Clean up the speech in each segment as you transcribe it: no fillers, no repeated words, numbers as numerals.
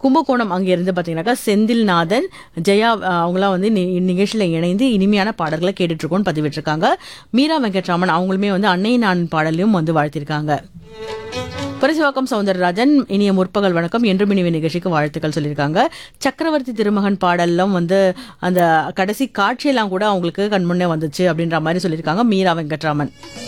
கும்பகோணம் அங்கிருந்து பார்த்தீங்கன்னாக்கா செந்தில்நாதன் ஜெயா அவங்களாம் வந்து நிகழ்ச்சியில் இணைந்து இனிமையான பாடல்களை கேட்டுட்டு இருக்கோம்னு பதிவிட்டிருக்காங்க. மீரா வெங்கட்ராமன் அவங்களுமே வந்து அன்னை நான் பாடலையும் வந்து வாழ்த்திருக்காங்க. பரிசுவாக்கம் சவுந்தரராஜன் இனிய முற்பகல் வணக்கம் என்றும் இனிய நிகழ்ச்சிக்கு வாழ்த்துக்கள் சொல்லியிருக்காங்க. சக்கரவர்த்தி திருமகன் பாடல்லாம் வந்து அந்த கடைசி காட்சியெல்லாம் கூட அவங்களுக்கு கண்முன்னே வந்துச்சு அப்படின்ற மாதிரி சொல்லியிருக்காங்க மீரா வெங்கட்ராமன்.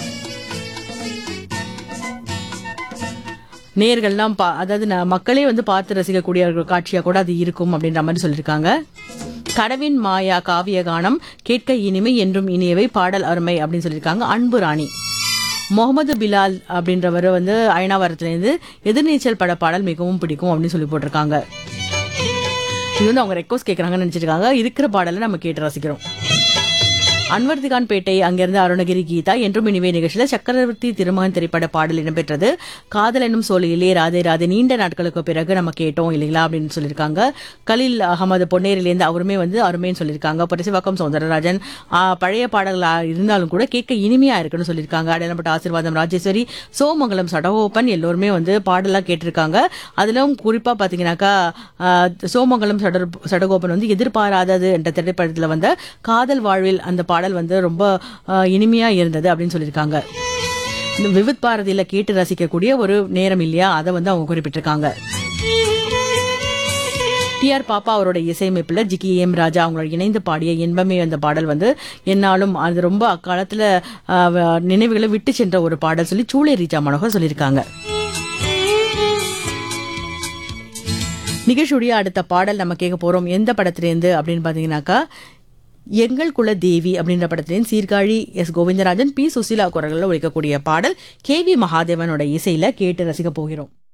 நேயர்கள்லாம் அதாவது மக்களே வந்து பார்த்து ரசிக்கக்கூடிய ஒரு காட்சியா கூட அது இருக்கும் அப்படின்ற மாதிரி சொல்லியிருக்காங்க. கடவின் மாயா காவிய கானம் கேட்க இனிமை என்றும் இனியவை பாடல் அருமை அப்படின்னு சொல்லியிருக்காங்க அன்பு ராணி. முகமது பிலால் அப்படின்றவர் வந்து அயனாவரத்துலேருந்து எதிர்நீச்சல் பட பாடல் மிகவும் பிடிக்கும் அப்படின்னு சொல்லி போட்டிருக்காங்க. இது வந்து அவங்க ரெக்வஸ்ட் கேட்குறாங்கன்னு நினச்சிருக்காங்க. இருக்கிற பாடலை நம்ம கேட்டு ரசிக்கிறோம். அன்வர்திகான் பேட்டை அங்கிருந்து அருணகிரி கீதா என்றும் இனிவே நிகழ்ச்சியில் சக்கரவர்த்தி திருமகன் திரைப்பட பாடல் இடம்பெற்றது. காதல் என்னும் சோலையிலே ராதே ராதே நீண்ட நாட்களுக்கு பிறகு நம்ம கேட்டோம் இல்லைங்களா அப்படின்னு சொல்லியிருக்காங்க. கலீல் அகமது பொன்னேரிலேருந்து அவருமே வந்து அருமைன்னு சொல்லியிருக்காங்க. பரிசுவாக்கம் சௌந்தரராஜன் பழைய பாடல்களாக இருந்தாலும் கூட கேட்க இனிமையா இருக்குன்னு சொல்லியிருக்காங்க. அடையாளப்பட்ட ஆசீர்வாதம் ராஜேஸ்வரி சோமங்கலம் சடகோபன் எல்லோருமே வந்து பாடலாம் கேட்டிருக்காங்க. அதிலும் குறிப்பா பாத்தீங்கன்னாக்கா சோமங்கலம் சடகோபன் வந்து எதிர்பாராதது என்ற திரைப்படத்தில் வந்த காதல் வாழ்வில் அந்த பாடல் வந்து ரொம்ப இனிமையா இருந்தது அப்படின்னு சொல்லியிருக்காங்க. விவித் பாரதியில கேட்டு ரசிக்கக்கூடிய ஒரு நேரம் இல்லையா, அதை வந்து அவங்க குறிப்பிட்டிருக்காங்க. டிஆர் பாப்பா அவரோட இசையமைப்புல ஜிகி எம் ராஜா அவங்களோட இணைந்து பாடிய இன்பமே அந்த பாடல் வந்து என்னாலும் அது ரொம்ப அக்காலத்துல நினைவுகளை விட்டு சென்ற ஒரு பாடல் சொல்லி சூளை ரீச்சா மனோகர் சொல்லியிருக்காங்க. நிகழ்ச்சியுடைய அடுத்த பாடல் நம்ம கேட்க போறோம். எந்த படத்திலேருந்து அப்படின்னு பாத்தீங்கன்னாக்கா எங்கள் குல தேவி அப்படின்ற படத்திலேருந்து சீர்காழி எஸ் கோவிந்தராஜன் பி சுசீலா குரல்களில் ஒழிக்கக்கூடிய பாடல் KV மகாதேவனோட இசையில கேட்டு ரசிக்க போகிறோம்.